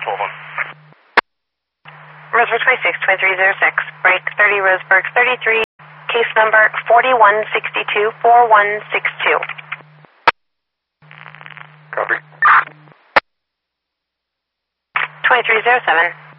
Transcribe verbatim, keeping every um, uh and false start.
twelve one. Roseburg twenty-six, twenty-three oh six, break thirty, Roseburg thirty-three, case number forty-one sixty-two, forty-one sixty-two. Copy. twenty-three oh seven.